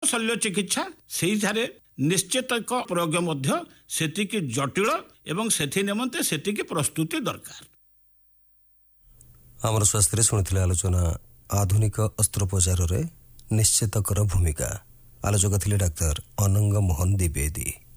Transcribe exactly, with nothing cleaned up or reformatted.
ଶଲ୍ୟ ଚିକିତ୍ସା ସେଇଠାରେ ନିଶ୍ଚିତ ପ୍ରୟୋଗ ମଧ୍ୟ ସେତିକି ଜଟିଳ ଏବଂ ସେଥି ନିମନ୍ତେ ସେତିକି ପ୍ରସ୍ତୁତି ଦରକାର। ଆମର ସ୍ୱାସ୍ଥ୍ୟରେ ଶୁଣିଥିଲେ ଆଲୋଚନା ଆଧୁନିକ ଅସ୍ତ୍ରୋପଚାରରେ ନିଶ୍ଚିତକର ଭୂମିକା। ଆଲୋଚକ ଥିଲେ ଡାକ୍ତର ଅନଙ୍ଗ ମୋହନ ଦ୍ୱିବେଦୀ।